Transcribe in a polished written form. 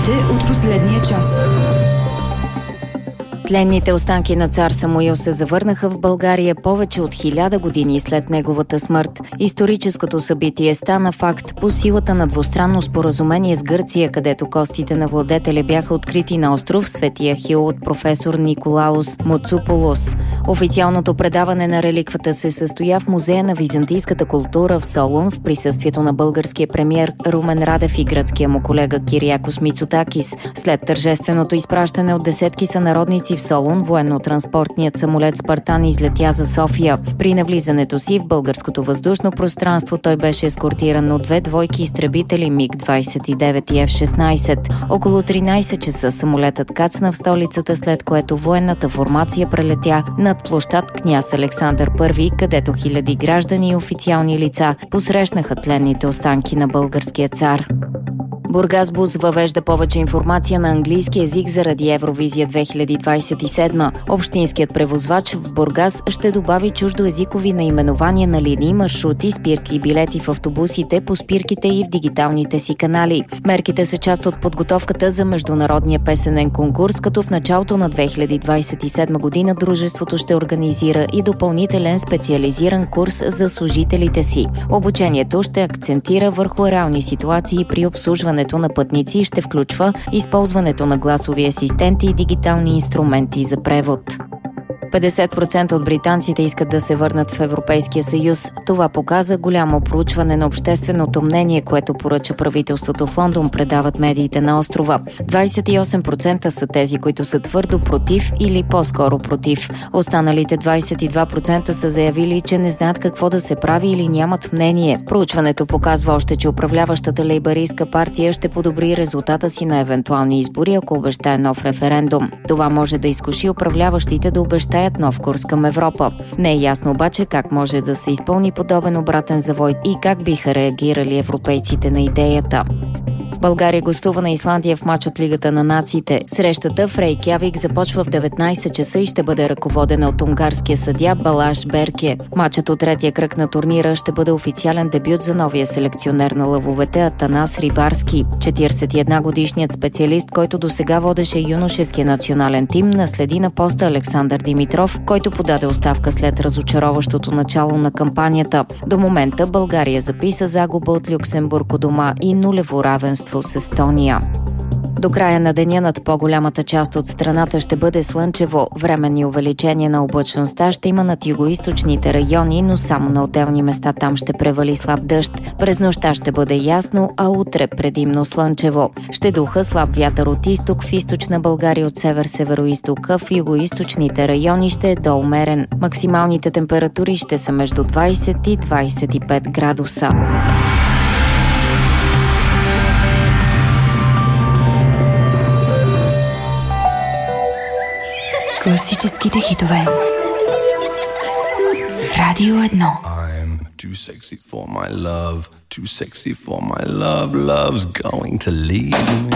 Новините от последния час. Тленните останки на цар Самуил се завърнаха в България повече от 1000 години след неговата смърт. Историческото събитие стана факт по силата на двустранно споразумение с Гърция, където костите на владетеля бяха открити на остров Свети Ахил от професор Николаус Моцополос. Официалното предаване на реликвата се състоя в Музея на византийската култура в Солун в присъствието на българския премиер Румен Радев и гръцкия му колега Кириакос Мицотакис. След тържественото изпращане от десетки сънародници в Солун, военно-транспортният самолет Спартан излетя за София. При навлизането си в българското въздушно пространство той беше ескортиран от 2 двойки изтребители МиГ-29 и F-16. Около 13 часа самолетът кацна в столицата, след което военната формация прелетя над площад Княз Александър I, където хиляди граждани и официални лица посрещнаха тленните останки на българския цар. Бургасбус въвежда повече информация на английски език заради Евровизия 2027. Общинският превозвач в Бургас ще добави чуждоезикови наименования на линии, маршрути, спирки и билети в автобусите, по спирките и в дигиталните си канали. Мерките са част от подготовката за международния песенен конкурс, като в началото на 2027 година дружеството ще организира и допълнителен специализиран курс за служителите си. Обучението ще акцентира върху реални ситуации при обслужването на пътници и ще включва използването на гласови асистенти и дигитални инструменти за превод. 50% от британците искат да се върнат в Европейския съюз. Това показа голямо проучване на общественото мнение, което поръча правителството в Лондон, предават медиите на острова. 28% са тези, които са твърдо против или по-скоро против. Останалите 22% са заявили, че не знаят какво да се прави или нямат мнение. Проучването показва още, че управляващата лейбъристка партия ще подобри резултата си на евентуални избори, ако обещае нов референдум. Това може да изкуши управляващите да обещаят нов курс към Европа. Не е ясно обаче как може да се изпълни подобен обратен завой и как биха реагирали европейците на идеята. България гостува на Исландия в мач от Лигата на нациите. Срещата в Рейкявик започва в 19 часа и ще бъде ръководена от унгарския съдия Балаш Берке. Мачът от третия кръг на турнира ще бъде официален дебют за новия селекционер на лъвовете Атанас Рибарски. 41-годишният специалист, който досега водеше юношеския национален тим, наследи на поста Александър Димитров, който подаде оставка след разочароващото начало на кампанията. До момента България записа загуба от Люксембург у дома и нулево равенство с Естония. До края на деня над по-голямата част от страната ще бъде слънчево. Временни увеличения на облачността ще има над югоизточните райони, но само на отделни места там ще превали слаб дъжд. През нощта ще бъде ясно, а утре предимно слънчево. Ще духа слаб вятър от изток, в източна България от север-североизток, в югоизточните райони ще е доумерен. Максималните температури ще са между 20 и 25 градуса. Класическите хитове. Радио 1. I'm too sexy for my love, too sexy for my love, love's going to leave me.